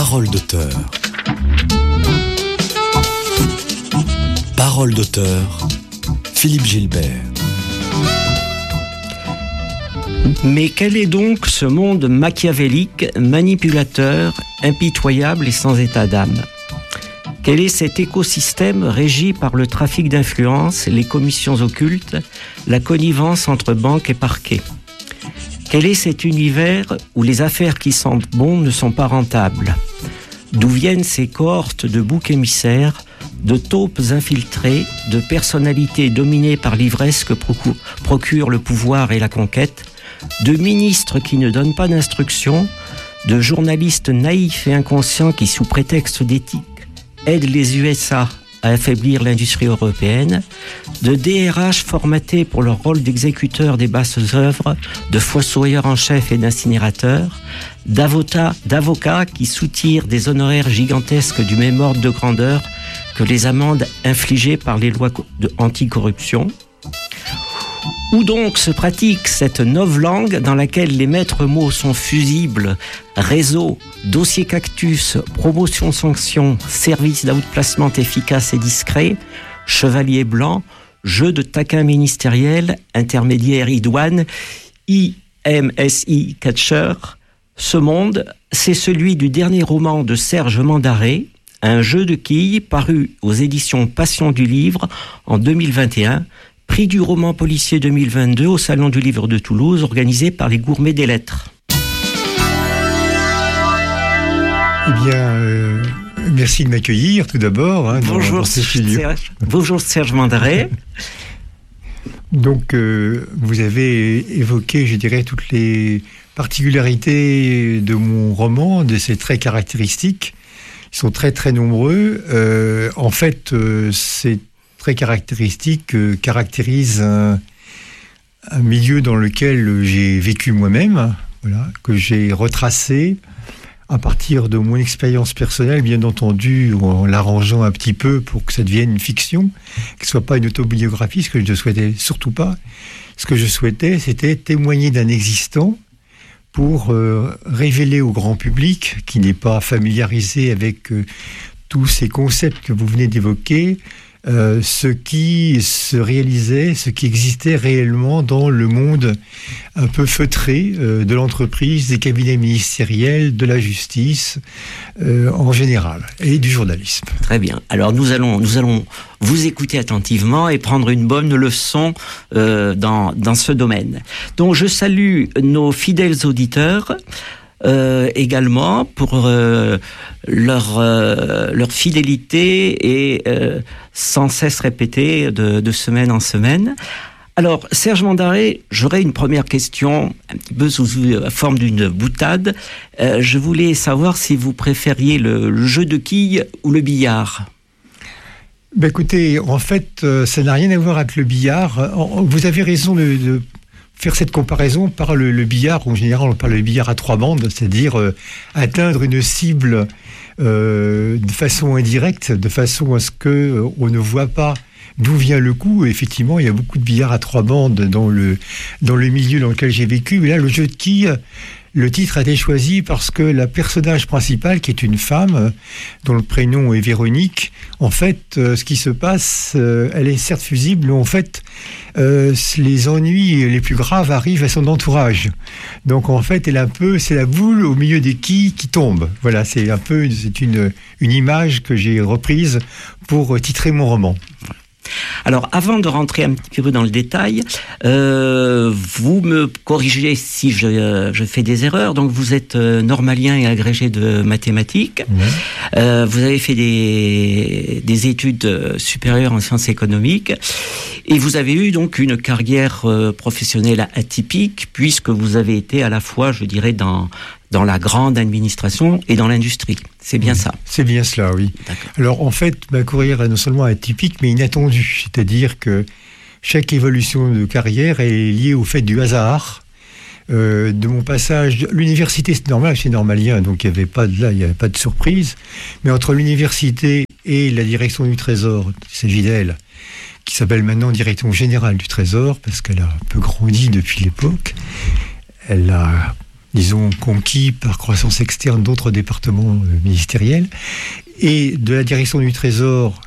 Parole d'auteur. Parole d'auteur, Philippe Gilbert. Mais quel est donc ce monde machiavélique, manipulateur, impitoyable et sans état d'âme ? Quel est cet écosystème régi par le trafic d'influence, les commissions occultes, la connivence entre banques et parquets ? Quel est cet univers où les affaires qui sentent bon ne sont pas rentables ? D'où viennent ces cohortes de boucs émissaires, de taupes infiltrées, de personnalités dominées par l'ivresse que procure le pouvoir et la conquête, de ministres qui ne donnent pas d'instructions, de journalistes naïfs et inconscients qui, sous prétexte d'éthique, aident les USA à affaiblir l'industrie européenne, de DRH formatés pour leur rôle d'exécuteurs des basses œuvres, de fossoyeurs en chef et d'incinérateurs, d'avocats qui soutirent des honoraires gigantesques du même ordre de grandeur que les amendes infligées par les lois anticorruption. Où donc se pratique cette novlangue dans laquelle les maîtres mots sont fusibles, réseau, dossier cactus, promotion sanction, service d'outplacement efficace et discret, chevalier blanc, jeu de taquin ministériel, intermédiaire idoine, IMSI catcher. Ce monde, c'est celui du dernier roman de Serge Mandaré, Un jeu de quilles, paru aux éditions Passion du Livre en 2021, prix du roman policier 2022 au Salon du Livre de Toulouse, organisé par les Gourmets des Lettres. Eh bien, merci de m'accueillir tout d'abord. Bonjour, bonjour Serge Mandaré. Donc, vous avez évoqué, je dirais, toutes les particularités de mon roman, de ses traits caractéristiques. Ils sont très très nombreux. En fait, ces traits caractéristiques caractérisent un milieu dans lequel j'ai vécu moi-même, voilà, que j'ai retracé à partir de mon expérience personnelle, bien entendu, en l'arrangeant un petit peu pour que ça devienne une fiction, que ce soit pas une autobiographie, ce que je ne souhaitais surtout pas. Ce que je souhaitais, c'était témoigner d'un existant pour révéler au grand public, qui n'est pas familiarisé avec tous ces concepts que vous venez d'évoquer, ce qui se réalisait, ce qui existait réellement dans le monde un peu feutré de l'entreprise, des cabinets ministériels, de la justice en général, et du journalisme. Très bien. Alors nous allons vous écouter attentivement et prendre une bonne leçon dans ce domaine. Donc je salue nos fidèles auditeurs également pour leur fidélité et sans cesse répétée de semaine en semaine. Alors, Serge Mandaré, j'aurais une première question, un petit peu sous la forme d'une boutade. Je voulais savoir si vous préfériez le jeu de quilles ou le billard. Ben écoutez, en fait, ça n'a rien à voir avec le billard. Vous avez raison de faire cette comparaison par le billard. En général, on parle de billard à 3 bandes, c'est-à-dire atteindre une cible de façon indirecte, de façon à ce qu'on ne voit pas d'où vient le coup. Effectivement, il y a beaucoup de billards à 3 bandes dans le milieu dans lequel j'ai vécu. Mais là, le jeu de quilles, le titre a été choisi parce que la personnage principale, qui est une femme, dont le prénom est Véronique, en fait, ce qui se passe, elle est certes fusible, mais en fait, les ennuis les plus graves arrivent à son entourage. Donc, en fait, c'est la boule au milieu des quilles qui tombe. Voilà, c'est une image que j'ai reprise pour titrer mon roman. Alors, avant de rentrer un petit peu dans le détail, vous me corrigez si je fais des erreurs. Donc, vous êtes normalien et agrégé de mathématiques. Vous avez fait des études supérieures en sciences économiques. Et vous avez eu donc une carrière professionnelle atypique, puisque vous avez été à la fois, je dirais, dans la grande administration et dans l'industrie. C'est bien ça. C'est bien cela, oui. D'accord. Alors, en fait, ma carrière est non seulement atypique, mais inattendue. C'est-à-dire que chaque évolution de carrière est liée au fait du hasard. De mon passage... L'université, c'est normal, je suis normalien, donc il n'y avait pas de surprise. Mais entre l'université et la direction du Trésor, il s'agit d'elle, qui s'appelle maintenant direction générale du Trésor, parce qu'elle a un peu grandi depuis l'époque. Elle a disons, conquis par croissance externe d'autres départements ministériels, et de la direction du Trésor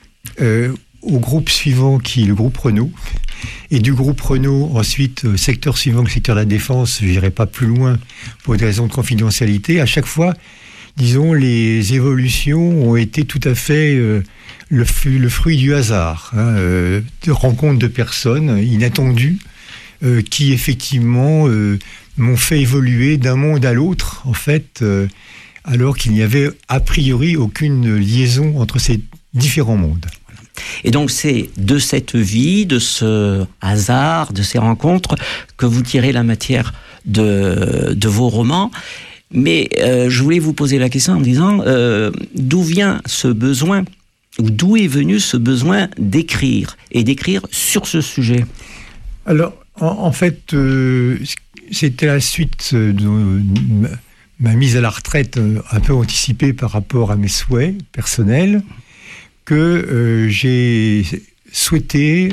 au groupe suivant qui est le groupe Renault, et du groupe Renault ensuite secteur suivant, le secteur de la défense, je n'irai pas plus loin pour des raisons de confidentialité. À chaque fois, disons, les évolutions ont été tout à fait le fruit du hasard, de rencontres de personnes inattendues qui effectivement m'ont fait évoluer d'un monde à l'autre, en fait, alors qu'il n'y avait a priori aucune liaison entre ces différents mondes. Et donc c'est de cette vie, de ce hasard, de ces rencontres, que vous tirez la matière de vos romans. Mais je voulais vous poser la question en me disant, d'où vient ce besoin, ou d'où est venu ce besoin d'écrire, et d'écrire sur ce sujet? Alors, en fait, c'était la suite de ma mise à la retraite un peu anticipée par rapport à mes souhaits personnels, que j'ai souhaité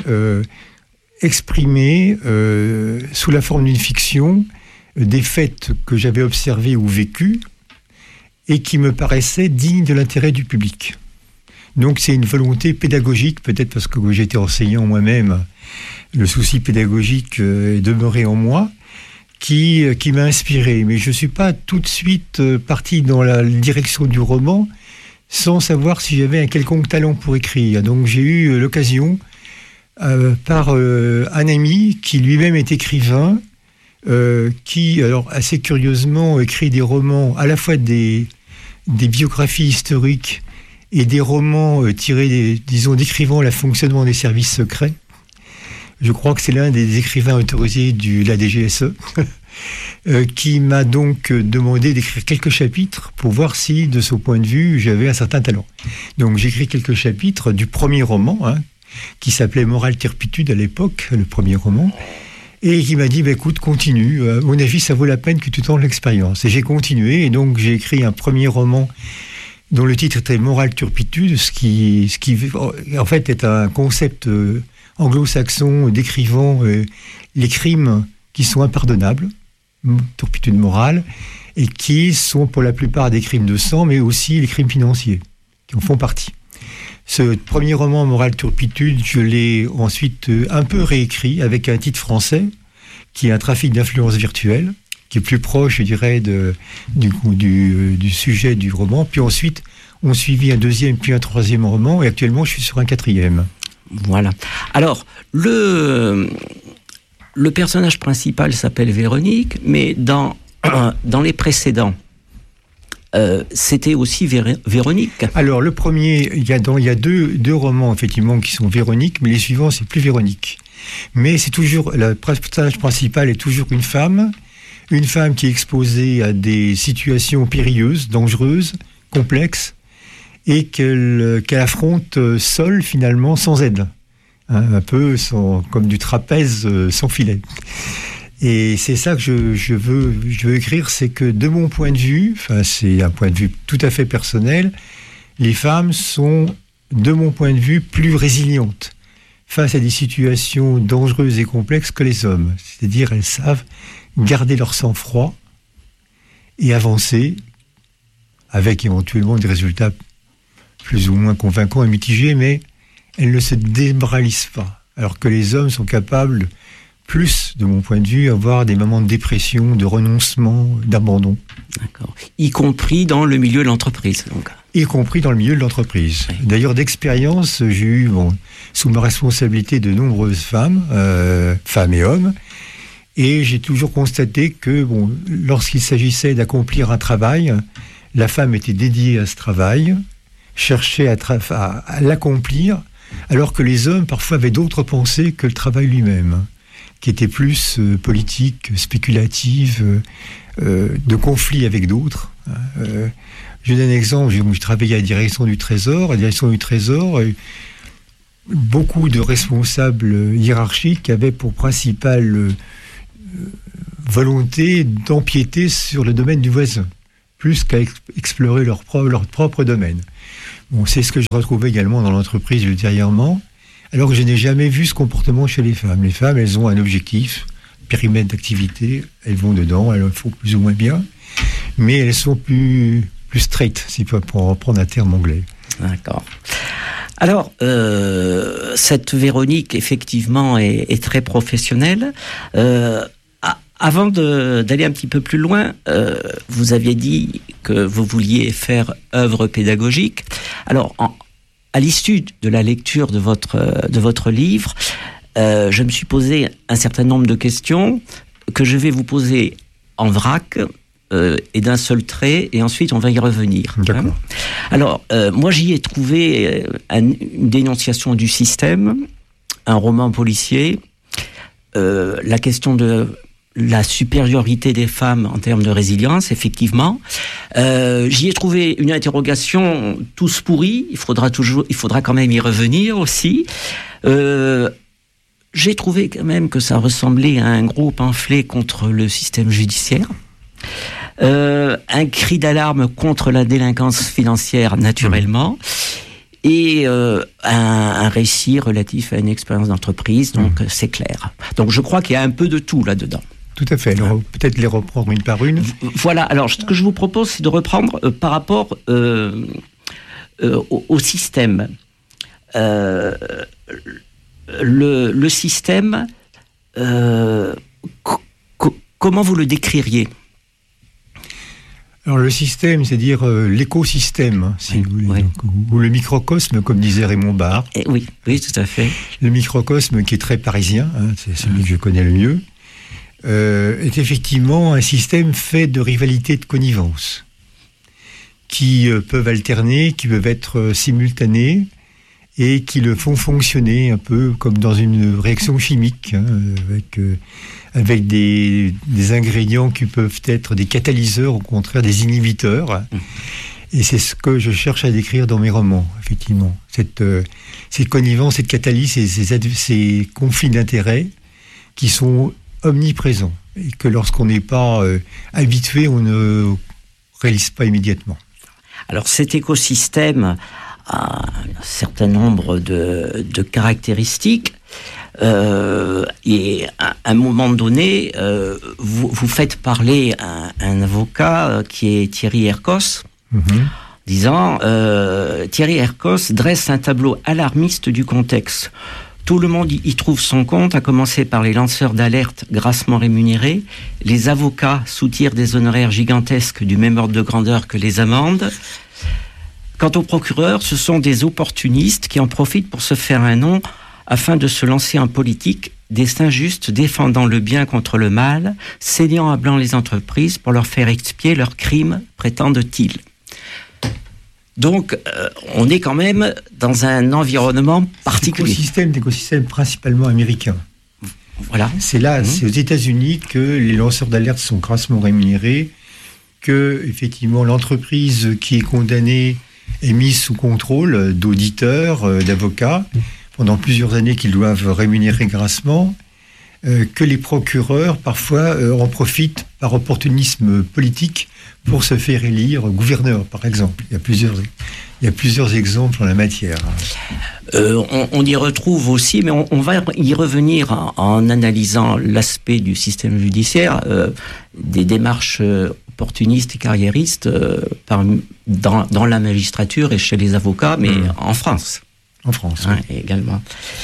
exprimer sous la forme d'une fiction des faits que j'avais observés ou vécus et qui me paraissaient dignes de l'intérêt du public. Donc c'est une volonté pédagogique, peut-être parce que j'étais enseignant moi-même, le souci pédagogique est demeuré en moi, qui m'a inspiré. Mais je ne suis pas tout de suite parti dans la direction du roman sans savoir si j'avais un quelconque talent pour écrire. Donc j'ai eu l'occasion, par un ami qui lui-même est écrivain, qui, alors assez curieusement, écrit des romans, à la fois des biographies historiques et des romans tirés, décrivant le fonctionnement des services secrets. Je crois que c'est l'un des écrivains autorisés de la DGSE, qui m'a donc demandé d'écrire quelques chapitres pour voir si, de son point de vue, j'avais un certain talent. Donc j'écris quelques chapitres du premier roman, qui s'appelait Morale Turpitude à l'époque, le premier roman, et qui m'a dit, écoute, continue, à mon avis, ça vaut la peine que tu tentes l'expérience. Et j'ai continué, et donc j'ai écrit un premier roman dont le titre était Morale Turpitude, ce qui en fait est un concept anglo-saxon décrivant les crimes qui sont impardonnables, turpitude morale, et qui sont pour la plupart des crimes de sang, mais aussi les crimes financiers, qui en font partie. Ce premier roman, Morale Turpitude, je l'ai ensuite un peu réécrit avec un titre français, qui est un trafic d'influence virtuelle, qui est plus proche, je dirais, du sujet du roman. Puis ensuite, on suivit un deuxième, puis un troisième roman, et actuellement, je suis sur un quatrième. Voilà. Alors, le personnage principal s'appelle Véronique, mais dans les précédents, c'était aussi Véronique. Alors, le premier, il y a deux romans, effectivement, qui sont Véronique, mais les suivants, c'est plus Véronique. Mais c'est toujours, le personnage principal est toujours une femme qui est exposée à des situations périlleuses, dangereuses, complexes, et qu'elle affronte seule, finalement, sans aide. Un peu comme du trapèze sans filet. Et c'est ça que je veux écrire, c'est que de mon point de vue, c'est un point de vue tout à fait personnel, les femmes sont, de mon point de vue, plus résilientes face à des situations dangereuses et complexes que les hommes. C'est-à-dire, elles savent garder leur sang-froid et avancer avec éventuellement des résultats plus ou moins convaincants et mitigés, mais elles ne se démoralisent pas. Alors que les hommes sont capables, plus, de mon point de vue, d'avoir des moments de dépression, de renoncement, d'abandon. D'accord. Y compris dans le milieu de l'entreprise, donc. Y compris dans le milieu de l'entreprise. Oui. D'ailleurs, d'expérience, j'ai eu, sous ma responsabilité, de nombreuses femmes et hommes, et j'ai toujours constaté que, lorsqu'il s'agissait d'accomplir un travail, la femme était dédiée à ce travail, cherchait à l'accomplir, alors que les hommes, parfois, avaient d'autres pensées que le travail lui-même, qui était plus politique, spéculative, de conflit avec d'autres. Je donne un exemple, je travaillais à la direction du Trésor. À la direction du Trésor, beaucoup de responsables hiérarchiques avaient pour principale volonté d'empiéter sur le domaine du voisin, plus qu'à explorer leur propre domaine. C'est ce que je retrouvais également dans l'entreprise ultérieurement, alors que je n'ai jamais vu ce comportement chez les femmes. Les femmes, elles ont un objectif périmètre d'activité, elles vont dedans, elles le font plus ou moins bien, mais elles sont plus straight, si pour reprendre un terme anglais. D'accord. Alors, cette Véronique, effectivement, est très professionnelle. Avant d'aller un petit peu plus loin, vous aviez dit que vous vouliez faire œuvre pédagogique. Alors, à l'issue de la lecture de votre livre, je me suis posé un certain nombre de questions que je vais vous poser en vrac et d'un seul trait, et ensuite on va y revenir. D'accord. Alors, moi j'y ai trouvé une dénonciation du système, un roman policier, la question de la supériorité des femmes en termes de résilience, effectivement. J'y ai trouvé une interrogation tous pourris. Il faudra quand même y revenir aussi. J'ai trouvé quand même que ça ressemblait à un gros pamphlet contre le système judiciaire. Un cri d'alarme contre la délinquance financière, naturellement. Et un récit relatif à une expérience d'entreprise, donc c'est clair. Donc je crois qu'il y a un peu de tout là-dedans. Tout à fait. Alors, peut-être les reprendre une par une. Voilà. Alors, ce que je vous propose, c'est de reprendre par rapport au système. Le système, comment vous le décririez ? Alors, le système, c'est-à-dire l'écosystème, si vous voulez, donc, ou le microcosme, comme disait Raymond Barre. Oui, tout à fait. Le microcosme qui est très parisien, c'est celui que je connais le mieux. Est effectivement un système fait de rivalité et de connivence qui peuvent alterner, qui peuvent être simultanées et qui le font fonctionner un peu comme dans une réaction chimique, avec des ingrédients qui peuvent être des catalyseurs, au contraire des inhibiteurs. Et c'est ce que je cherche à décrire dans mes romans, effectivement. Cette connivence, cette catalyse, ces conflits d'intérêts qui sont omniprésent et que lorsqu'on n'est pas habitué, on ne réalise pas immédiatement. Alors cet écosystème a un certain nombre de caractéristiques et à un moment donné, vous faites parler un avocat qui est Thierry Hercos, disant Thierry Hercos dresse un tableau alarmiste du contexte. Tout le monde y trouve son compte, à commencer par les lanceurs d'alerte grassement rémunérés. Les avocats soutirent des honoraires gigantesques du même ordre de grandeur que les amendes. Quant aux procureurs, ce sont des opportunistes qui en profitent pour se faire un nom afin de se lancer en politique, des injustes défendant le bien contre le mal, saignant à blanc les entreprises pour leur faire expier leurs crimes, prétendent-ils. Donc, on est quand même dans un environnement particulier. D'écosystème principalement américain. Voilà. C'est là, c'est aux États-Unis que les lanceurs d'alerte sont grassement rémunérés, que effectivement l'entreprise qui est condamnée est mise sous contrôle d'auditeurs, d'avocats, pendant plusieurs années qu'ils doivent rémunérer grassement, que les procureurs parfois en profitent par opportunisme politique pour se faire élire gouverneur, par exemple. Il y a plusieurs exemples en la matière. On y retrouve aussi, mais on va y revenir en analysant l'aspect du système judiciaire, des démarches opportunistes et carriéristes dans la magistrature et chez les avocats, mais en France. En France, oui. Également.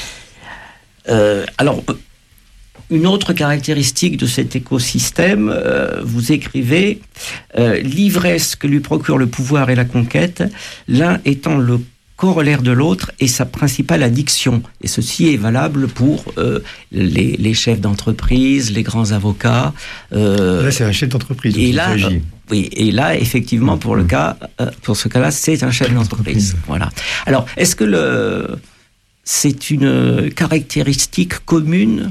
Alors, une autre caractéristique de cet écosystème, vous écrivez l'ivresse que lui procure le pouvoir et la conquête, l'un étant le corollaire de l'autre et sa principale addiction. Et ceci est valable pour les chefs d'entreprise, les grands avocats. Là, c'est un chef d'entreprise. Et là, et là, effectivement, pour ce cas-là, c'est un chef d'entreprise. Voilà. Alors, est-ce que c'est une caractéristique commune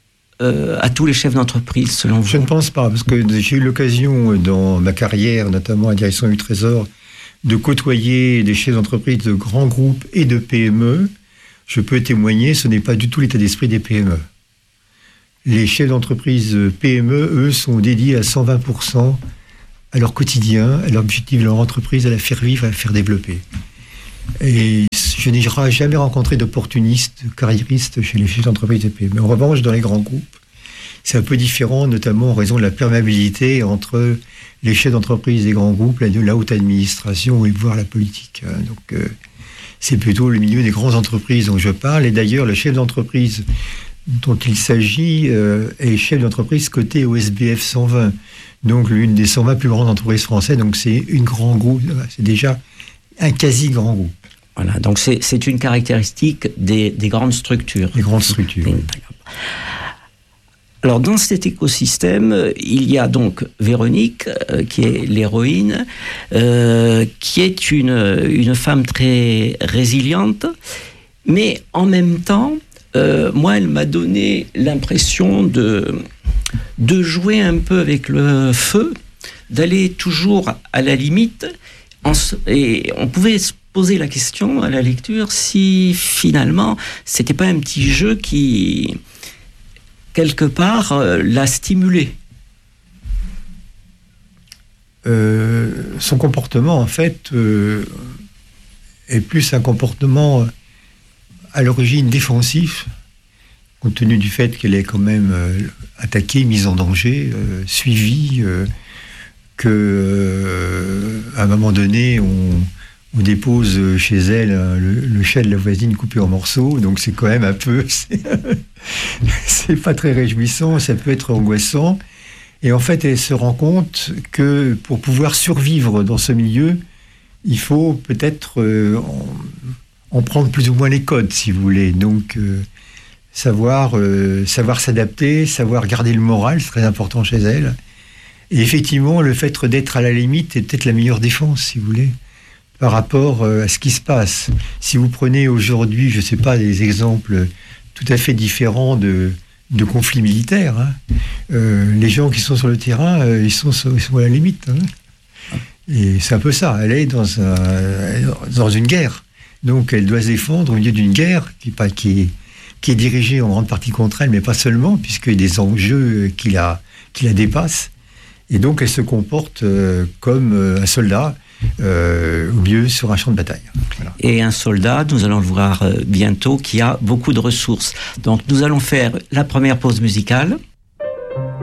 à tous les chefs d'entreprise, selon vous? Je ne pense pas, parce que j'ai eu l'occasion dans ma carrière, notamment à la direction du Trésor, de côtoyer des chefs d'entreprise de grands groupes et de PME. Je peux témoigner, ce n'est pas du tout l'état d'esprit des PME. Les chefs d'entreprise PME, eux, sont dédiés à 120% à leur quotidien, à leur objectif de leur entreprise, à la faire vivre, à la faire développer. Et je n'ai jamais rencontré d'opportunistes, carriéristes chez les chefs d'entreprise et PME. En revanche, dans les grands groupes, c'est un peu différent, notamment en raison de la perméabilité entre les chefs d'entreprise des grands groupes, la haute administration et voire la politique. Donc, c'est plutôt le milieu des grandes entreprises dont je parle. Et d'ailleurs, le chef d'entreprise dont il s'agit est chef d'entreprise coté au SBF 120. Donc, l'une des 120 plus grandes entreprises françaises. Donc, c'est une grand groupe. C'est déjà un quasi grand groupe. Voilà. Donc, c'est une caractéristique des grandes structures. Les grandes structures. Oui. Alors, dans cet écosystème, il y a donc Véronique, qui est l'héroïne, qui est une femme très résiliente, mais en même temps, moi, elle m'a donné l'impression de jouer un peu avec le feu, d'aller toujours à la limite, et on pouvait se poser la question à la lecture si finalement, c'était pas un petit jeu qui quelque part, l'a stimulé. Son comportement, en fait, est plus un comportement à l'origine défensif, compte tenu du fait qu'elle est quand même attaquée, mise en danger, suivie, qu'à un moment donné, on dépose chez elle le chat de la voisine coupé en morceaux, donc c'est quand même un peu... c'est pas très réjouissant, ça peut être angoissant. Et en fait, elle se rend compte que pour pouvoir survivre dans ce milieu, il faut peut-être en prendre plus ou moins les codes, si vous voulez. Donc, savoir s'adapter, savoir garder le moral, c'est très important chez elle. Et effectivement, le fait d'être à la limite est peut-être la meilleure défense, si vous voulez, par rapport à ce qui se passe. Si vous prenez aujourd'hui, je ne sais pas, des exemples tout à fait différents de conflits militaires, les gens qui sont sur le terrain, ils sont à la limite. Et c'est un peu ça. Elle est dans une guerre. Donc elle doit se défendre au milieu d'une guerre qui est dirigée en grande partie contre elle, mais pas seulement, puisqu'il y a des enjeux qui la dépassent. Et donc elle se comporte comme un soldat au milieu sur un champ de bataille. Voilà. Et un soldat, nous allons le voir bientôt, qui a beaucoup de ressources. Donc nous allons faire la première pause musicale.